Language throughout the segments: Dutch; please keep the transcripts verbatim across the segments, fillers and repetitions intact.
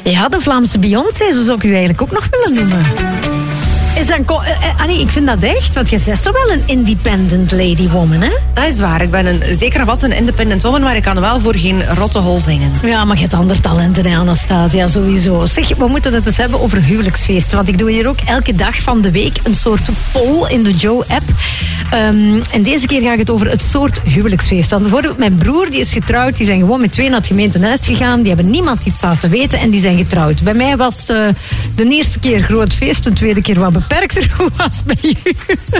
Ja, de Vlaamse Beyoncé, zo zou ik u eigenlijk ook nog willen noemen. Is dan, uh, uh, Annie, ik vind dat echt, want je bent zo wel een independent lady woman, hè? Dat is waar. Ik ben een, zeker en vast een independent woman, maar ik kan wel voor geen rotte hol zingen. Ja, maar je hebt andere talenten, hè, Anastasia, sowieso. Zeg, we moeten het eens hebben over huwelijksfeesten, want ik doe hier ook elke dag van de week een soort poll in de Joe-app. Um, en deze keer ga ik het over het soort huwelijksfeest. Want bijvoorbeeld mijn broer, die is getrouwd, die zijn gewoon met twee naar het gemeentehuis gegaan, die hebben niemand iets laten weten en die zijn getrouwd. Bij mij was het uh, de eerste keer groot feest, de tweede keer wat beperkter. Hoe was het bij u?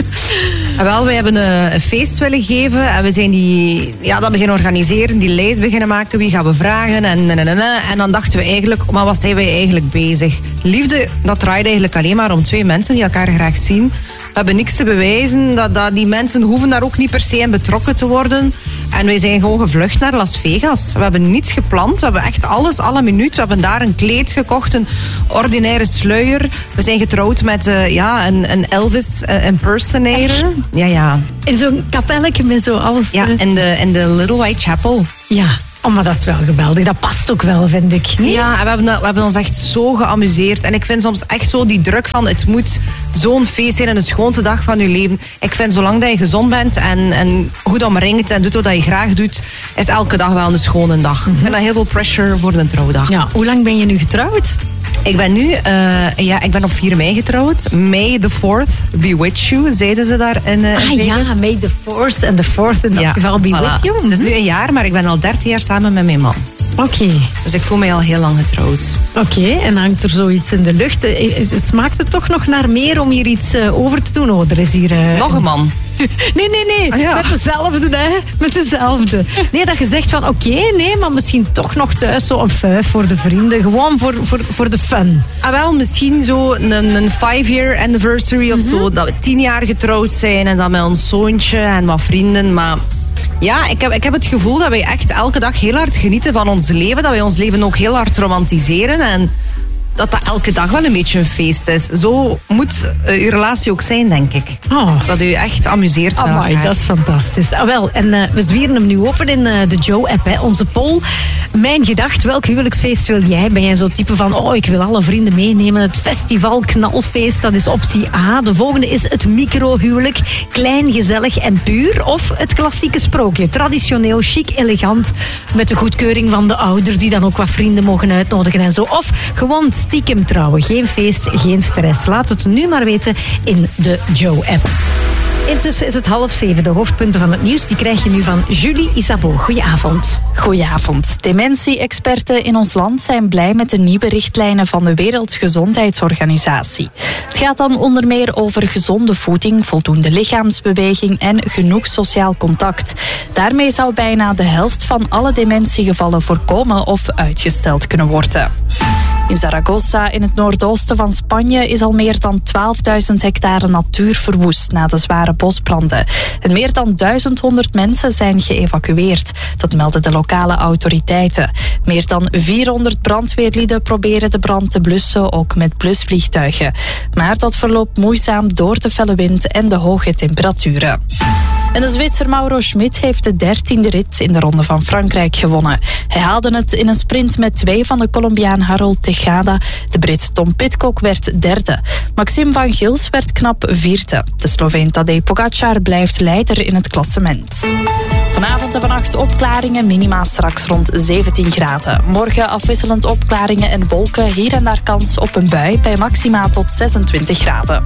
Wel, wij hebben een feest willen geven en we zijn die, ja, dat beginnen organiseren, die lijst beginnen maken, wie gaan we vragen en, en, en, en, en dan dachten we eigenlijk, maar wat zijn wij eigenlijk bezig? Liefde, dat draait eigenlijk alleen maar om twee mensen die elkaar graag zien. We hebben niks te bewijzen, dat, dat die mensen hoeven daar ook niet per se in betrokken te worden. En wij zijn gewoon gevlucht naar Las Vegas. We hebben niets gepland, we hebben echt alles, alle minuut. We hebben daar een kleed gekocht, een ordinaire sluier. We zijn getrouwd met uh, ja, een, een Elvis uh, impersonator. Ja, ja. In zo'n kapelletje met zo alles. Ja, in de, in de Little White Chapel. Ja. Oh, maar dat is wel geweldig. Dat past ook wel, vind ik. Nee? Ja, en we hebben, we hebben ons echt zo geamuseerd. En ik vind soms echt zo die druk van het moet zo'n feest zijn en de schoonste dag van je leven. Ik vind zolang dat je gezond bent en, en goed omringd en doet wat je graag doet, is elke dag wel een schone dag. Mm-hmm. Ik vind dat heel veel pressure voor een trouwdag. Ja, hoe lang ben je nu getrouwd? Ik ben nu, uh, ja, ik ben op vier mei getrouwd. May the fourth be with you, zeiden ze daar in, uh, ah, in Vegas. Ja, May the fourth en the fourth in dat ja, geval be voilà. with you. Het is nu een jaar, maar ik ben al dertien jaar samen met mijn man. Oké. Okay. Dus ik voel mij al heel lang getrouwd. Oké, okay, en hangt er zoiets in de lucht? Smaakt het toch nog naar meer om hier iets uh, over te doen? Oh, er is hier... Uh... Nog een man. Nee, nee, nee. Ah, ja. Met dezelfde, hè. Met dezelfde. Nee, dat je zegt van, oké, okay, nee, maar misschien toch nog thuis zo een vijf voor de vrienden. Gewoon voor, voor, voor de fun. Ah, wel, misschien zo een, een five-year anniversary of mm-hmm. zo. Dat we tien jaar getrouwd zijn en dan met ons zoontje en wat vrienden, maar... Ja, ik heb, ik heb het gevoel dat wij echt elke dag heel hard genieten van ons leven. Dat wij ons leven ook heel hard romantiseren. En dat dat elke dag wel een beetje een feest is. Zo moet uh, uw relatie ook zijn, denk ik. Oh. Dat u echt amuseert met elkaar. Dat is fantastisch. Ah, wel, en uh, we zwieren hem nu open in uh, de Joe-app, hè, onze poll. Mijn gedacht, welk huwelijksfeest wil jij? Ben jij zo'n type van, oh, ik wil alle vrienden meenemen. Het festival knalfeest, dat is optie A. De volgende is het microhuwelijk. Klein, gezellig en puur. Of het klassieke sprookje. Traditioneel, chic, elegant. Met de goedkeuring van de ouders, die dan ook wat vrienden mogen uitnodigen en zo. Of gewoon stiekem trouwen. Geen feest, geen stress. Laat het nu maar weten in de Joe-app. Intussen is het half zeven. De hoofdpunten van het nieuws die krijg je nu van Julie Isabeau. Goedenavond. Goedenavond. Dementie-experten in ons land zijn blij met de nieuwe richtlijnen van de Wereldgezondheidsorganisatie. Het gaat dan onder meer over gezonde voeding, voldoende lichaamsbeweging en genoeg sociaal contact. Daarmee zou bijna de helft van alle dementiegevallen voorkomen of uitgesteld kunnen worden. In Zaragoza, in het noordoosten van Spanje, is al meer dan twaalfduizend hectare natuur verwoest na de zware bosbranden. En meer dan duizendhonderd mensen zijn geëvacueerd. Dat melden de lokale autoriteiten. Meer dan vierhonderd brandweerlieden proberen de brand te blussen, ook met blusvliegtuigen. Maar dat verloopt moeizaam door de felle wind en de hoge temperaturen. En de Zwitser Mauro Schmid heeft de dertiende rit in de Ronde van Frankrijk gewonnen. Hij haalde het in een sprint met twee van de Colombiaan Harold Tejada. De Brit Tom Pidcock werd derde. Maxime van Gils werd knap vierde. De Sloveen Tadej Pogacar blijft leider in het klassement. Vanavond en vannacht opklaringen, minima straks rond zeventien graden. Morgen afwisselend opklaringen en wolken, hier en daar kans op een bui bij maxima tot zesentwintig graden.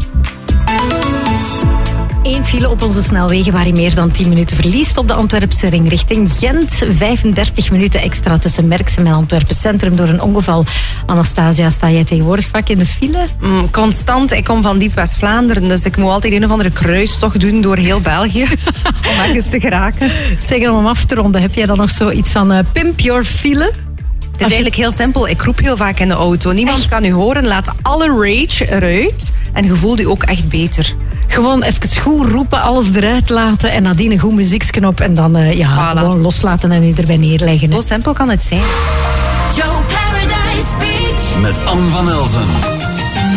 Eén file op onze snelwegen waar je meer dan tien minuten verliest op de Antwerpse ring richting Gent. vijfendertig minuten extra tussen Merksem en Antwerpen Centrum door een ongeval. Anastasia, sta jij tegenwoordig vaak in de file? Mm, constant. Ik kom van diep West-Vlaanderen, dus ik moet altijd een of andere kruistocht doen door heel België om ergens te geraken. Zeg, om af te ronden, heb jij dan nog zoiets van uh, pimp your file? Het is eigenlijk heel simpel. Ik roep heel vaak in de auto. Niemand echt? Kan u horen. Laat alle rage eruit. En je voelt u ook echt beter. Gewoon even goed roepen, alles eruit laten. En nadien een goed muzieksknop. En dan uh, ja, voilà. Gewoon loslaten en u erbij neerleggen. Zo simpel kan het zijn. Joe Paradise Beach. Met Anne van Elzen.